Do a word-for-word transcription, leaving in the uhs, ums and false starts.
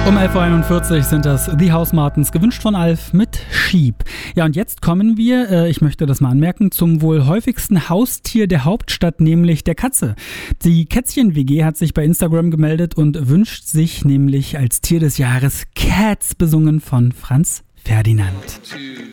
Um elf Uhr einundvierzig sind das The House Martins, gewünscht von Alf mit Sheep. Ja, und jetzt kommen wir, äh, ich möchte das mal anmerken, zum wohl häufigsten Haustier der Hauptstadt, nämlich der Katze. Die Kätzchen-W G hat sich bei Instagram gemeldet und wünscht sich nämlich als Tier des Jahres Cats, besungen von Franz Ferdinand.